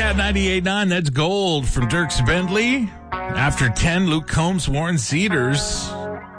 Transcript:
Cat 98.9, that's Gold from Dierks Bentley. After 10, Luke Combs, Warren Cedars.